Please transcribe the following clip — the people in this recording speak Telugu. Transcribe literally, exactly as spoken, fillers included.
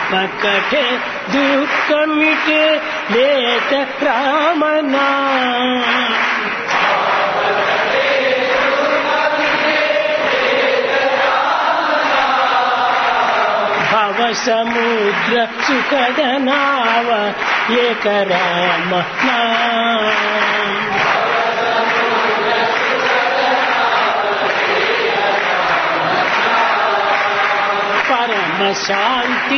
మకటే దుఃఖమిటే లేత రామనా భవ సముద్ర సుఖద నావ ఏక రామ పరమ శాంతి